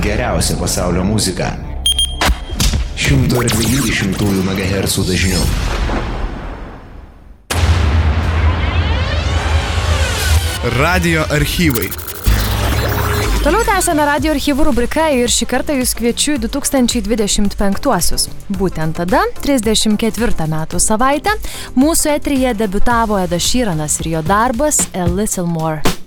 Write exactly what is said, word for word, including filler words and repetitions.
geriausią pasaulio muziką. šimto dviejų dešimtųjų megahercų dažniu. Radio archyvai. Toliau tęsame radio archyvų rubriką ir šį kartą jūs kviečiu į du tūkstančiai dvidešimt penktuosius. Būtent tada, trisdešimt ketvirtą metų savaitę, mūsų eteryje debiutavo Edas Sheeranas ir jo darbas A Little More.